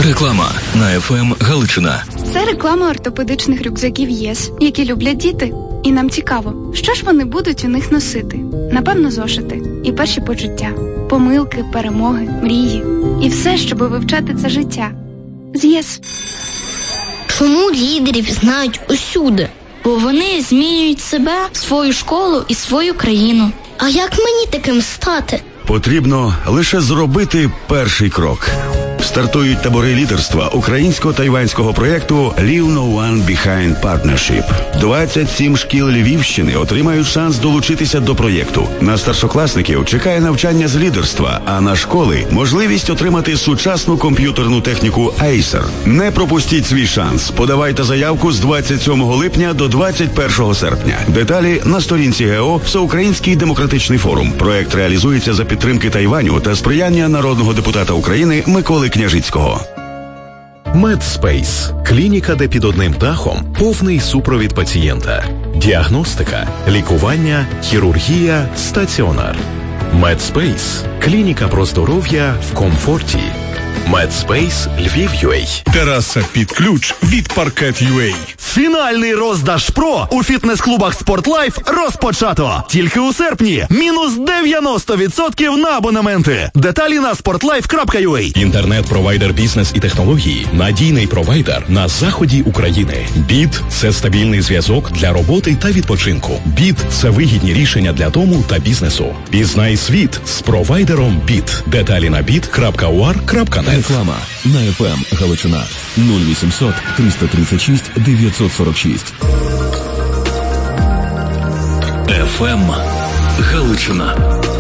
Реклама на ФМ Галичина. Це реклама ортопедичних рюкзаків ЄС, які люблять діти. І нам цікаво, що ж вони будуть у них носити? Напевно, зошити. І перші почуття. Помилки, перемоги, мрії. І все, щоб вивчати це життя. З ЄС. Чому лідерів знають усюди? Бо вони змінюють себе, свою школу і свою країну. А як мені таким стати? Потрібно лише зробити перший крок. Стартують табори лідерства українсько-тайванського проєкту «Leave No One Behind Partnership». 27 шкіл Львівщини отримають шанс долучитися до проєкту. На старшокласників чекає навчання з лідерства, а на школи – можливість отримати сучасну комп'ютерну техніку Acer. Не пропустіть свій шанс. Подавайте заявку з 27 липня до 21 серпня. Деталі на сторінці ГО «Всеукраїнський демократичний форум». Проєкт реалізується за підтримки Тайваню та сприяння народного депутата України Миколи Княжицького. Медспейс – клініка, де під одним дахом повний супровід пацієнта. Діагностика, лікування, хірургія, стаціонар. Медспейс – клініка про здоров'я в комфорті. Медспейс Львів.UA. Тераса під ключ від Паркет.UA. Фінальний роздаж ПРО у фітнес-клубах «Спортлайф» розпочато. Тільки у серпні мінус 90% на абонементи. Деталі на sportlife.ua. Інтернет-провайдер бізнес і технології. Надійний провайдер на заході України. БІТ – це стабільний зв'язок для роботи та відпочинку. БІТ – це вигідні рішення для дому та бізнесу. Пізнай світ з провайдером БІТ. Деталі на bit.ur.net. Реклама на ФМ Галичина. 0800 336 946. ФМ Галичина.